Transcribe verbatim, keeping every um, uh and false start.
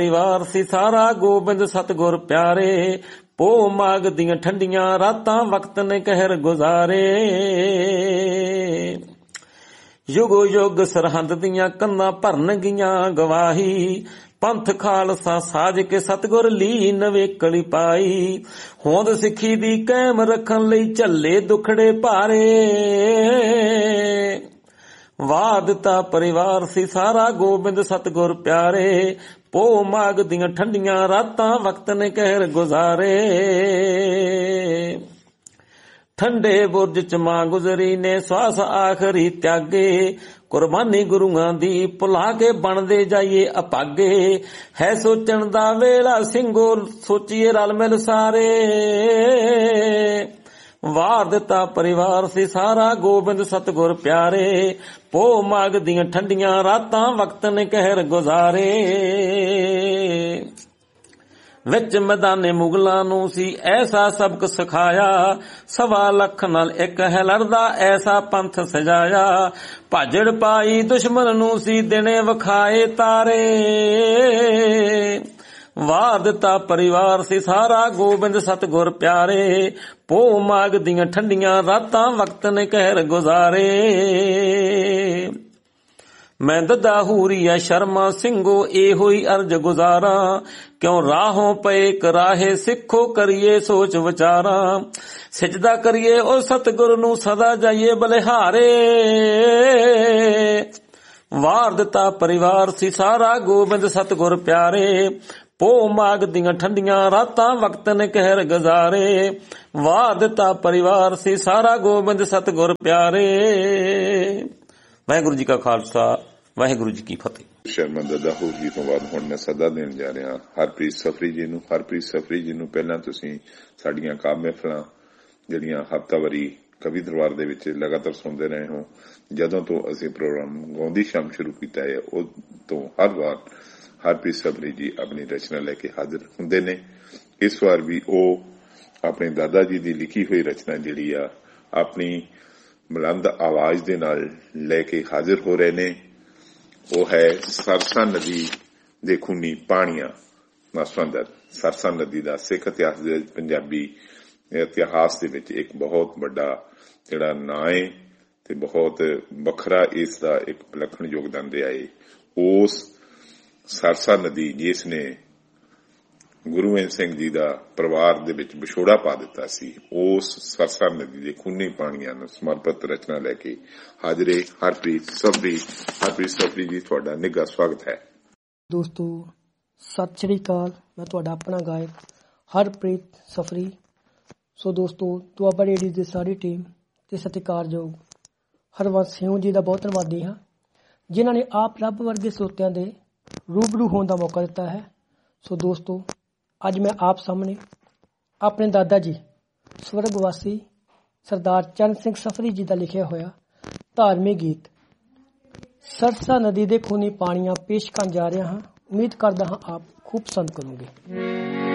परिवार सी सारा गोबिंद सतगुर प्यारे, पो माग दियां ठंडियां रातां वक्त ने कहर गुजारे। युगो युग सरहंद दियां कंधां भरन गियां गवाही, पंथ खालसा साज के सतगुर ली नवेकली पाई। होंद सिक्खी दी कायम रखन लई झल्ले दुखड़े भारे, वादता परिवार सी सारा गोबिंद सतगुर प्यारे, पो माग दियां ठंडियां रातां वक्त ने कहर गुजारे। ठंडे बुरज च मां गुजरी ने श्वास आखरी त्यागे, कुर्बानी गुरुआं दी भुला के बनदे जाइए अपागे। है सोचण दा वेला ਸਿੰਘੋ सोचिए रल मिल सारे, वार दिता परिवार सी सारा गोबिंद सतगुर प्यारे, पो माग दियां ठंडियां रातां वक्त ने कहर गुजारे। विच मैदाने मुगलां नूं सी ऐसा सबक सिखाया, सवा लख नाल एक है लड़दा ऐसा पंथ सजाया। भाजड़ पाई दुश्मन नूं सी दिने विखाए तारे, वार दिता परिवार सी सारा गोबिंद सतगुर प्यारे, पो माग दियां ठंडियां रातां वक्त ने कहर गुजारे। मैं ददा हूरिया शर्मा ਸਿੰਘੋ ਇਹੋ ਹੀ अर्ज गुजारा, क्यों राहों पे कराहे सिखो करिए सोच विचारा। सिजदा करिए ओ सतगुर नूं सदा जाइए बलिहारे, वार दिता परिवार सी सारा गोबिंद सतगुर प्यारे, पो माग दियां ठंडियां रातां वक्त ने कहर गुजारे। वार दिता परिवार सी सारा गोबिंद सतगुर प्यारे। वाहिगुरू जी का खालसा, वाहिगुਰੂ जी की फतेह। ਸ਼ਰਮਾ ਦਦਾ ਹੋਗੀ ਤੋਂ ਬਾਅਦ ਹੁਣ ਮੈਂ ਸਦਾ ਦੇਣ ਜਾ ਰਿਹਾ ਹਰਪ੍ਰੀਤ ਸਫਰੀ ਜੀ ਨੂੰ। ਹਰਪ੍ਰੀਤ ਸਫਰੀ ਜੀ ਨੂੰ ਪਹਿਲਾਂ ਤੁਸੀਂ ਸਾਡੀਆਂ ਕਾਮ ਮਹਿਫਲਾਂ ਜਿਹੜੀਆਂ ਹਫ਼ਤਾਵਾਰੀ ਕਵੀ ਦਰਬਾਰ ਦੇ ਵਿੱਚ ਲਗਾਤਾਰ ਸੁਣਦੇ ਰਹੇ ਹੋ। ਜਦੋਂ ਤੋਂ ਅਸੀਂ ਪ੍ਰੋਗਰਾਮ ਗਾਉਂਦੀ ਸ਼ਾਮ ਸ਼ੁਰੂ ਕੀਤਾ ਹੈ ਉਹ ਤੋਂ ਹਰ ਵਾਰ ਹਰਪ੍ਰੀਤ ਸਫਰੀ ਜੀ ਆਪਣੀ ਰਚਨਾ ਲੈ ਕੇ ਹਾਜ਼ਰ ਹੁੰਦੇ ਨੇ। ਇਸ ਵਾਰ ਵੀ ਉਹ ਆਪਣੇ ਦਾਦਾ ਜੀ ਦੀ ਲਿਖੀ ਹੋਈ ਰਚਨਾ ਜਿਹੜੀ ਆ ਆਪਣੀ ਬੁਲੰਦ ਆਵਾਜ਼ ਦੇ ਨਾਲ ਲੈ ਕੇ ਹਾਜ਼ਰ ਹੋ ਰਹੇ ਨੇ। ਉਹ ਹੈ ਸਰਸਾ ਨਦੀ ਦੇ ਖੂਨੀ ਪਾਣੀਆਂ ਨਾਲ ਸੰਬੰਧਿਤ। ਸਰਸਾ ਨਦੀ ਦਾ ਸਿੱਖ ਇਤਿਹਾਸ ਦੇ ਪੰਜਾਬੀ ਇਤਿਹਾਸ ਦੇ ਵਿੱਚ ਇੱਕ ਬਹੁਤ ਵੱਡਾ ਜਿਹੜਾ ਨਾਂ ਹੈ ਤੇ ਬਹੁਤ ਵੱਖਰਾ ਇਸ ਦਾ ਇੱਕ ਵਿਲੱਖਣ ਯੋਗਦਾਨ ਰਿਹਾ ਹੈ। ਉਸ ਸਰਸਾ ਨਦੀ ਜਿਸ ਨੇ ਗੁਰੂ ਗੋਬਿੰਦ ਸਿੰਘ ਜੀ ਦਾ ਪਰਿਵਾਰ ਦੇ ਵਿੱਚ ਵਿਛੋੜਾ ਪਾ ਦਿੱਤਾ ਸੀ, ਉਸ ਸਰਸਾ ਨਦੀ ਦੇ ਖੂਨੀ ਪਾਣੀਆਂ ਨੂੰ ਸਮਰਪਿਤ ਰਚਨਾ ਲੈ ਕੇ ਹਾਜ਼ਰੇ ਹਰਪ੍ਰੀਤ ਸਫਰੀ। ਹਰਪ੍ਰੀਤ ਸਫਰੀ ਜੀ ਤੁਹਾਡਾ ਨਿੱਘਾ ਸਵਾਗਤ ਹੈ। ਦੋਸਤੋ ਸਤਿ ਸ਼੍ਰੀ ਅਕਾਲ, ਮੈਂ ਤੁਹਾਡਾ ਆਪਣਾ ਗਾਇਕ ਹਰਪ੍ਰੀਤ ਸਫਰੀ। ਸੋ ਦੋਸਤੋ ਦੁਆਬਾ ਰੇਡੀਓ ਦੀ ਸਾਰੀ ਟੀਮ ਤੇ ਸਤਿਕਾਰਯੋਗ ਹਰਵੰਸ ਸਿੰਘ ਜੀ ਦਾ ਬਹੁਤ ਧੰਨਵਾਦੀ ਹਾਂ, ਜਿਨ੍ਹਾਂ ਨੇ ਆਪ ਰੱਬ ਵਰਗੇ ਸਰੋਤਿਆਂ ਦੇ ਰੂਬਰੂ ਹੋਣ ਦਾ ਮੌਕਾ ਦਿੱਤਾ ਹੈ। ਸੋ ਦੋਸਤੋ ਅੱਜ ਮੈਂ ਆਪ ਸਾਹਮਣੇ ਆਪਣੇ ਦਾਦਾ ਜੀ ਸਵਰਗਵਾਸੀ ਸਰਦਾਰ ਚਰਨ ਸਿੰਘ ਸਫਰੀ ਜੀ ਦਾ ਲਿਖਿਆ ਹੋਇਆ ਧਾਰਮਿਕ ਗੀਤ ਸਰਸਾ ਨਦੀ ਦੇ ਖੂਨੀ ਪਾਣੀਆਂ ਪੇਸ਼ ਕਰਨ ਜਾ ਰਿਹਾ ਹਾਂ। ਉਮੀਦ ਕਰਦਾ ਹਾਂ ਆਪ ਖੂਬ ਪਸੰਦ ਕਰੋਗੇ।